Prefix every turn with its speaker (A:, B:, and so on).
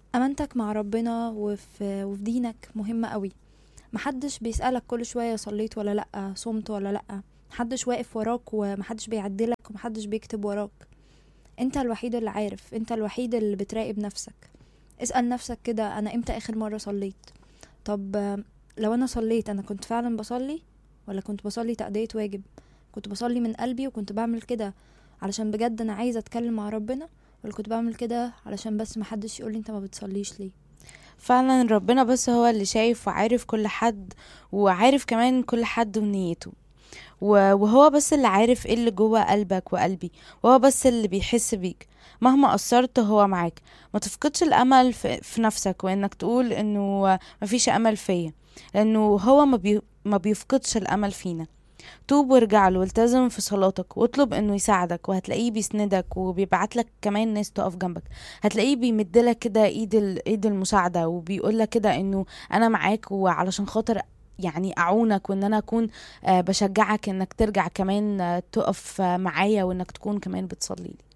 A: امانتك مع ربنا وفي دينك مهمة قوي. محدش بيسألك كل شوية صليت ولا لأ، صمت ولا لأ. محدش واقف وراك ومحدش بيعدلك ومحدش بيكتب وراك. انت الوحيد اللي عارف، انت الوحيد اللي بتراقب نفسك. اسأل نفسك كده، انا امتى اخر مرة صليت؟ طب لو انا صليت، انا كنت فعلا بصلي ولا كنت بصلي تأدية واجب؟ كنت بصلي من قلبي وكنت بعمل كده علشان بجد انا عايزة اتكلم مع ربنا، ولا كنت بعمل كده علشان بس محدش يقولي انت ما بتصليش ليه؟
B: فعلا ربنا بس هو اللي شايف وعارف كل حد، وعارف كمان كل حد ونيته، وهو بس اللي عارف ايه اللي جوه قلبك وقلبي، وهو بس اللي بيحس بيك. مهما قصرت هو معاك. ما تفقدش الامل في نفسك، وانك تقول انه مفيش امل فيا، لانه هو ما بيفقدش الامل فينا. توب وارجع له، والتزم في صلاتك، واطلب انه يساعدك، وهتلاقيه بيسندك وبيبعت لك كمان ناس تقف جنبك. هتلاقيه بيمدلك كده ايد المساعدة، وبيقولك كده انه انا معاك، وعلشان خاطر يعني اعونك، وان انا اكون بشجعك انك ترجع كمان تقف معايا، وانك تكون كمان بتصلي لي.